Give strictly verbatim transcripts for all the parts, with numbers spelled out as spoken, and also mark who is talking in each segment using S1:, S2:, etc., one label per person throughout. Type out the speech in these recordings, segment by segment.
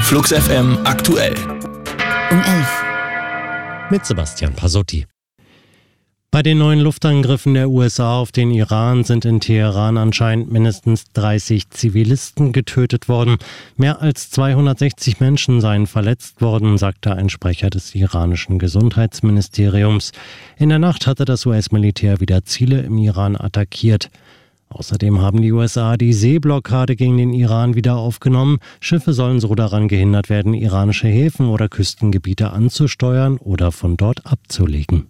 S1: Flux F M aktuell.
S2: Um elf.
S3: Mit Sebastian Pasotti. Bei den neuen Luftangriffen der U S A auf den Iran sind in Teheran anscheinend mindestens dreißig Zivilisten getötet worden. Mehr als zweihundertsechzig Menschen seien verletzt worden, sagte ein Sprecher des iranischen Gesundheitsministeriums. In der Nacht hatte das U S-Militär wieder Ziele im Iran attackiert. Außerdem haben die U S A die Seeblockade gegen den Iran wieder aufgenommen. Schiffe sollen so daran gehindert werden, iranische Häfen oder Küstengebiete anzusteuern oder von dort abzulegen.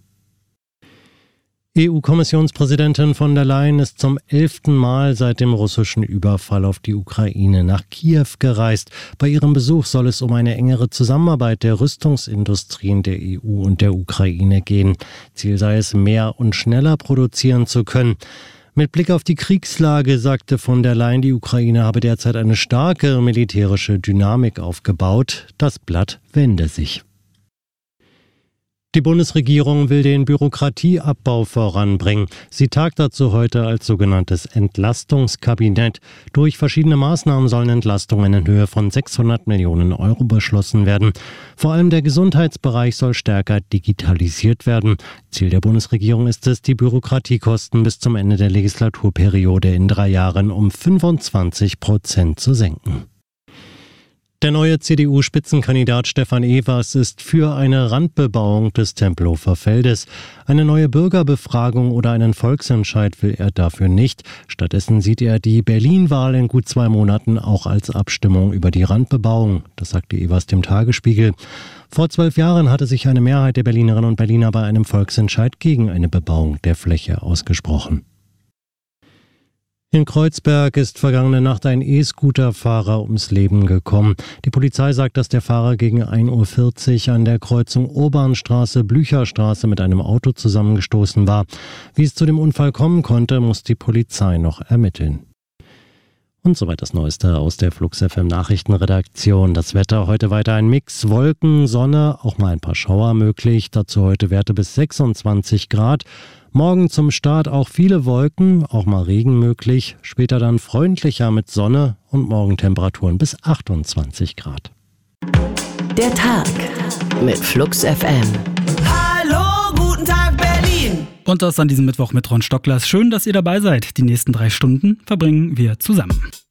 S3: E U-Kommissionspräsidentin von der Leyen ist zum elften Mal seit dem russischen Überfall auf die Ukraine nach Kiew gereist. Bei ihrem Besuch soll es um eine engere Zusammenarbeit der Rüstungsindustrien der E U und der Ukraine gehen. Ziel sei es, mehr und schneller produzieren zu können. Mit Blick auf die Kriegslage sagte von der Leyen, die Ukraine habe derzeit eine starke militärische Dynamik aufgebaut. Das Blatt wende sich. Die Bundesregierung will den Bürokratieabbau voranbringen. Sie tagt dazu heute als sogenanntes Entlastungskabinett. Durch verschiedene Maßnahmen sollen Entlastungen in Höhe von sechshundert Millionen Euro beschlossen werden. Vor allem der Gesundheitsbereich soll stärker digitalisiert werden. Ziel der Bundesregierung ist es, die Bürokratiekosten bis zum Ende der Legislaturperiode in drei Jahren um fünfundzwanzig Prozent zu senken. Der neue C D U-Spitzenkandidat Stefan Evers ist für eine Randbebauung des Tempelhofer Feldes. Eine neue Bürgerbefragung oder einen Volksentscheid will er dafür nicht. Stattdessen sieht er die Berlin-Wahl in gut zwei Monaten auch als Abstimmung über die Randbebauung. Das sagte Evers dem Tagesspiegel. Vor zwölf Jahren hatte sich eine Mehrheit der Berlinerinnen und Berliner bei einem Volksentscheid gegen eine Bebauung der Fläche ausgesprochen. In Kreuzberg ist vergangene Nacht ein E-Scooter-Fahrer ums Leben gekommen. Die Polizei sagt, dass der Fahrer gegen ein Uhr vierzig an der Kreuzung Urbanstraße-Blücherstraße mit einem Auto zusammengestoßen war. Wie es zu dem Unfall kommen konnte, muss die Polizei noch ermitteln. Und soweit das Neueste aus der Flux F M Nachrichtenredaktion. Das Wetter heute weiter ein Mix, Wolken, Sonne, auch mal ein paar Schauer möglich. Dazu heute Werte bis sechsundzwanzig Grad. Morgen zum Start auch viele Wolken, auch mal Regen möglich. Später dann freundlicher mit Sonne und Morgentemperaturen bis achtundzwanzig Grad.
S2: Der Tag mit Flux F M.
S4: Hallo, guten Tag Berlin!
S5: Und das an diesem Mittwoch mit Ron Stocklers. Schön, dass ihr dabei seid. Die nächsten drei Stunden verbringen wir zusammen.